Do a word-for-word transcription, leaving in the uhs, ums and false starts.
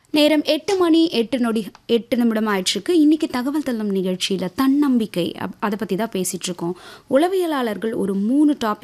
நேரம் எட்டு மணி எட்டு நொடி எட்டு நிமிடம் ஆயிடுச்சுக்கு. இன்னைக்கு தகவல் தளம் நிகழ்ச்சியில் தன்னம்பிக்கை அப் அதை பற்றி தான் பேசிகிட்டு இருக்கோம். உளவியலாளர்கள் ஒரு மூணு டாபிக்